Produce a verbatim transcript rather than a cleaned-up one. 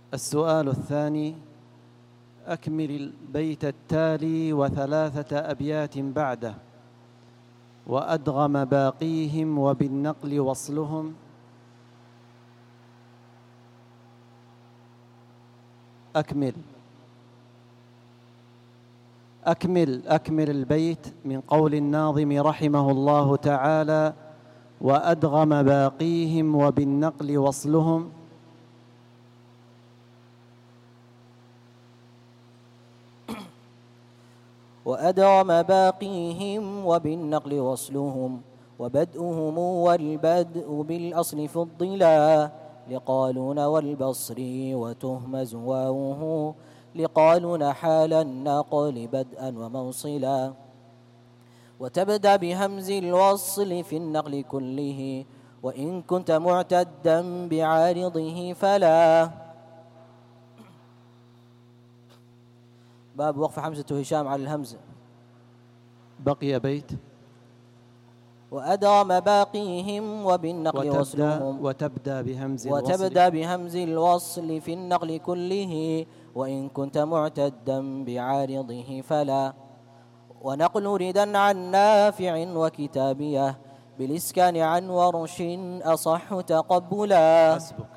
السؤال الثاني: أكمل البيت التالي وثلاثة أبيات بعده، وأدغم باقيهم وبالنقل وصلهم. أكمل أكمل أكمل البيت من قول الناظم رحمه الله تعالى: وأدغم باقيهم وبالنقل وصلهم. وأدغم باقيهم وبالنقل وصلهم، وبدءهم والبدء بالأصل فضلا، لقالون والبصري وتهمز واوه، لقالون حال النقل بدءا وموصلا، وتبدأ بهمز الوصل في النقل كله، وإن كنت معتدا بعارضه فلا. باب وقف حمزة هشام على الهمزة. بقي بيت: وأدغم باقيهم وبالنقل وتبدأ وصلهم، وتبدأ بهمز الوصل وتبدأ بهمز الوصل في النقل كله، وإن كنت معتدا بعارضه فلا. ونقل ردا عن نافع وكتابيه، بالإسكان عن ورش أصح تقبلا. حسبك.